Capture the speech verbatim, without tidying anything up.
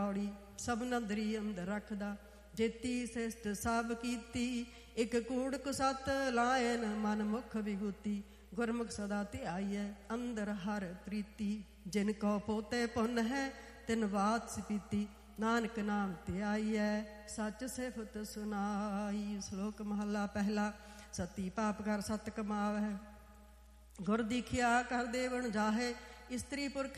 ਪੌੜੀ ਸਭ ਨੰਦਰੀ ਅੰਦਰ ਰੱਖਦਾ। ਜੇਤੀ ਸਿਸ਼ਟ ਸਭ ਕੀਤੀ ਇੱਕ ਕੂੜ ਕੁਸਤ ਲਾਇਨ ਮਨ ਮੁਖ ਵਿਗੂਤੀ। ਗੁਰਮੁਖ ਸਦਾ ਧਿਆਈਐ ਅੰਦਰ ਹਰ ਪ੍ਰੀਤੀ। ਜਿਨ ਕੋ ਪੋਤੇ ਪੁੰਨ ਹੈ ਤਿਨ ਬਾਤ ਸਪੀਤੀ। ਨਾਨਕ ਨਾਮ ਧਿਆਈਐ ਸੱਚ ਸਿਫਤ ਸੁਨਾਈ। ਸ਼ਲੋਕ ਮਹੱਲਾ ਪਹਿਲਾ। ਸਤੀ ਪਾਪ ਕਰ ਸਤ ਕਮਾਵੈ ਗੁਰ ਦੀਖਿਆ ਕਰ ਦੇਵਨ ਜਾਹੇ। ਇਸਤਰੀ ਪੁਰਖ